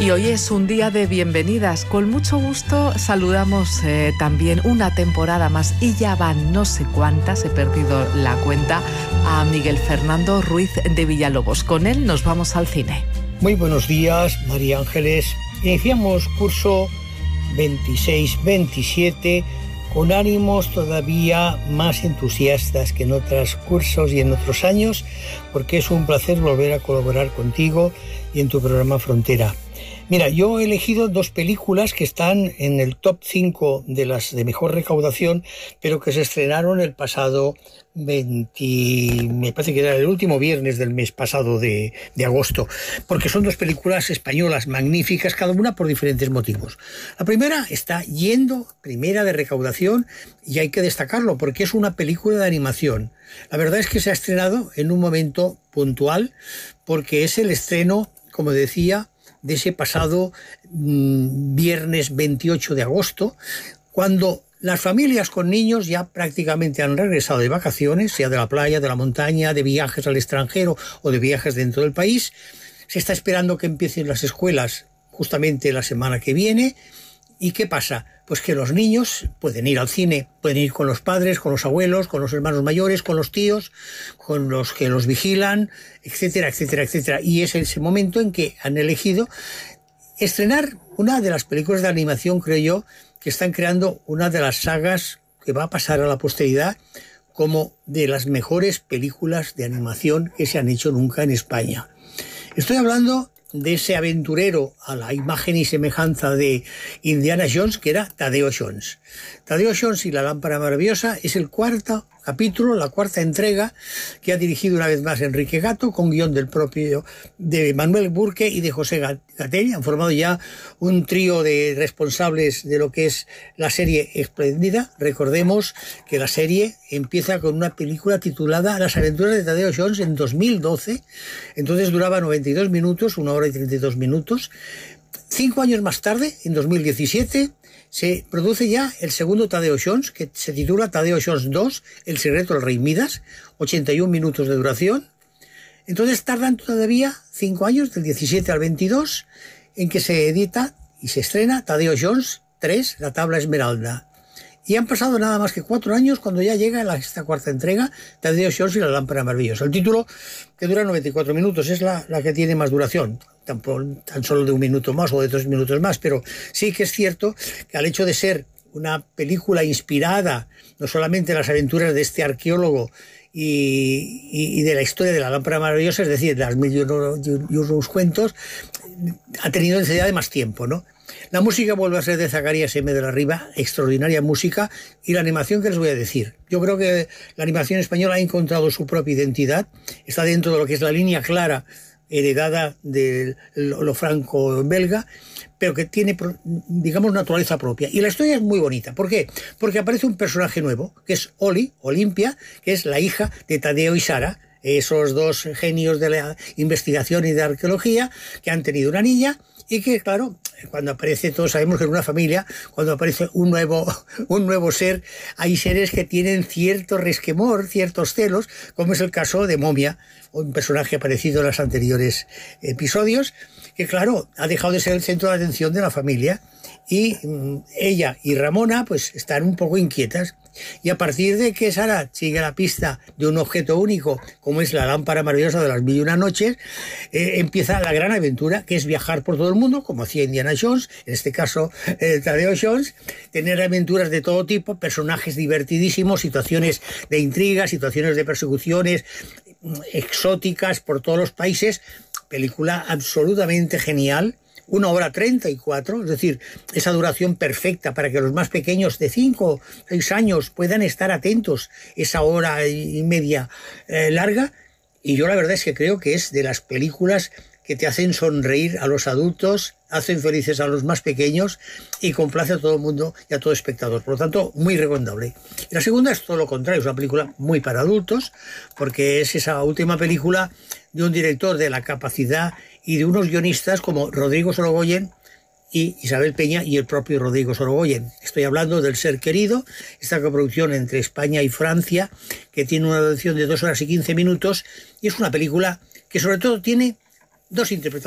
Y hoy es un día de bienvenidas. Con mucho gusto saludamos también una temporada más, y ya van no sé cuántas, he perdido la cuenta, a Miguel Fernando Ruiz de Villalobos. Con él nos vamos al cine. Muy buenos días, María Ángeles. Iniciamos curso 26-27 con ánimos todavía más entusiastas que en otros cursos y en otros años, porque es un placer volver a colaborar contigo y en tu programa Frontera. Mira, yo he elegido dos películas que están en el top 5 de las de mejor recaudación, pero que se estrenaron el pasado me parece que era el último viernes del mes pasado de agosto, porque son dos películas españolas magníficas, cada una por diferentes motivos. La primera está yendo primera de recaudación, y hay que destacarlo porque es una película de animación. La verdad es que se ha estrenado en un momento puntual, porque es el estreno, como decía, de ese pasado viernes 28 de agosto, cuando las familias con niños ya prácticamente han regresado de vacaciones, sea de la playa, de la montaña, de viajes al extranjero o de viajes dentro del país. Se está esperando que empiecen las escuelas justamente la semana que viene. ¿Y qué pasa? Pues que los niños pueden ir al cine, pueden ir con los padres, con los abuelos, con los hermanos mayores, con los tíos, con los que los vigilan, etcétera, etcétera, etcétera. Y es ese momento en que han elegido estrenar una de las películas de animación, creo yo, que están creando una de las sagas que va a pasar a la posteridad como de las mejores películas de animación que se han hecho nunca en España. Estoy hablando de ese aventurero a la imagen y semejanza de Indiana Jones, que era Tadeo Jones. Tadeo Jones y la lámpara maravillosa es el cuarto capítulo, la cuarta entrega, que ha dirigido una vez más Enrique Gato, con guión del propio de Manuel Burke y de José Gatell. Han formado ya un trío de responsables de lo que es la serie espléndida. Recordemos que la serie empieza con una película titulada Las aventuras de Tadeo Jones en 2012. Entonces duraba 92 minutos, 1 hora y 32 minutos. 5 años más tarde, en 2017, se produce ya el segundo Tadeo Jones, que se titula Tadeo Jones 2, El secreto del rey Midas, 81 minutos de duración. Entonces tardan todavía 5 años, del 17 al 22, en que se edita y se estrena Tadeo Jones 3, La tabla esmeralda. Y han pasado nada más que 4 años cuando ya llega esta cuarta entrega, Tadeo Jones y la lámpara maravillosa. El título, que dura 94 minutos, es la que tiene más duración. Tan solo de 1 minuto más o de 3 minutos más, pero sí que es cierto que al hecho de ser una película inspirada no solamente en las aventuras de este arqueólogo y de la historia de la lámpara maravillosa, es decir, de las mil y unos cuentos, ha tenido necesidad de más tiempo, ¿no? La música vuelve a ser de Zacarías M. de la Riva, extraordinaria música, y la animación, que les voy a decir. Yo creo que la animación española ha encontrado su propia identidad, está dentro de lo que es la línea clara heredada de lo franco-belga, pero que tiene, digamos, naturaleza propia. Y la historia es muy bonita. ¿Por qué? Porque aparece un personaje nuevo, que es Olimpia, que es la hija de Tadeo y Sara, esos dos genios de la investigación y de arqueología, que han tenido una niña, y que, claro, cuando aparece, todos sabemos que en una familia, cuando aparece un nuevo ser, hay seres que tienen cierto resquemor, ciertos celos, como es el caso de Momia, un personaje aparecido en los anteriores episodios, que, claro, ha dejado de ser el centro de atención de la familia, y ella y Ramona pues están un poco inquietas. Y a partir de que Sara sigue la pista de un objeto único, como es la lámpara maravillosa de las mil y una noches, empieza la gran aventura, que es viajar por todo el mundo, como hacía Indiana Jones, en este caso Tadeo Jones, tener aventuras de todo tipo, personajes divertidísimos, situaciones de intriga, situaciones de persecuciones exóticas por todos los países. Película absolutamente genial. 1 hora 34, es decir, esa duración perfecta para que los más pequeños de 5 o 6 años puedan estar atentos esa hora y media larga. Y yo la verdad es que creo que es de las películas que te hacen sonreír a los adultos, hacen felices a los más pequeños y complace a todo el mundo y a todo espectador. Por lo tanto, muy recomendable. Y la segunda es todo lo contrario, es una película muy para adultos, porque es esa última película de un director de la capacidad y de unos guionistas como Rodrigo Sorogoyen y Isabel Peña y el propio Rodrigo Sorogoyen. Estoy hablando del Ser querido, esta coproducción entre España y Francia, que tiene una duración de 2 horas y 15 minutos, y es una película que sobre todo tiene dos interpretaciones.